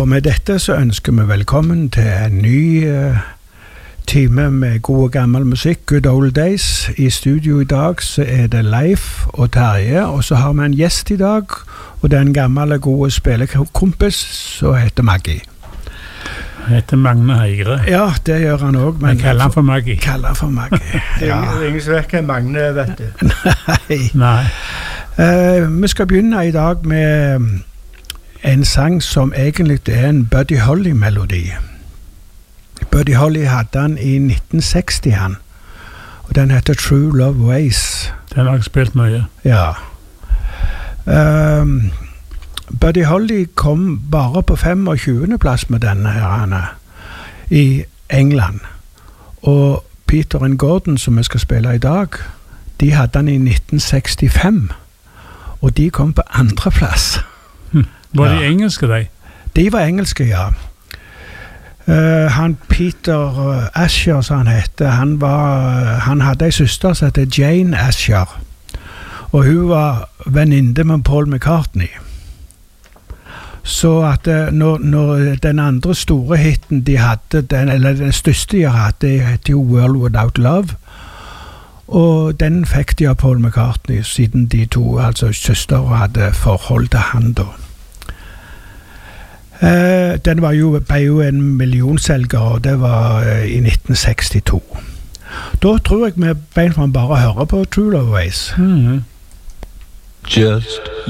Og med dette så ønsker vi velkommen til en ny time med god og gammel musikk, Good Old Days. I studio i dag så det Leif og Terje, og så har vi en gjest i dag, og det en gammel gode spillekompis som heter Maggie. Han heter Magne Heigre. Ja, det gjør han også. Men kaller han for Maggie. Kaller han for Maggie, ja. Det ingen som vet hva Magne, vet du. Nei. Vi skal begynne i dag med en sang som egentlig en Buddy Holly-melodi. Buddy Holly hadde han i 1960, han. Og den heter True Love Ways. Den har jeg spilt mye. Ja. Buddy Holly kom bare på 25. plass med denne her i England. Og Peter and Gordon, som vi skal spille i dag, de hadde han i 1965. Og de kom på 2. plass. Var de engelske, de? De var engelske, ja. Han Peter Asher, som han hette, han hadde en søster som hette Jane Asher. Og hun var venninne med Paul McCartney. Så at når den andre store hitten de hadde, eller den største de hadde, heter jo World Without Love. Og den fikk de av Paul McCartney, siden de to, altså søster, hadde forhold til han da. Den ble jo en millionselger, og det var i 1962. Da tror jeg vi bare hører på True Love Ways. Just